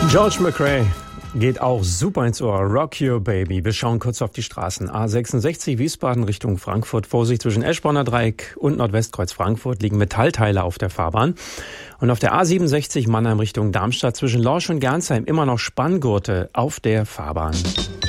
George McRae geht auch super ins Ohr. Rock Your Baby. Wir schauen kurz auf die Straßen. A66 Wiesbaden Richtung Frankfurt. Vorsicht, zwischen Eschborner Dreieck und Nordwestkreuz Frankfurt liegen Metallteile auf der Fahrbahn. Und auf der A67 Mannheim Richtung Darmstadt zwischen Lorsch und Gernsheim immer noch Spanngurte auf der Fahrbahn.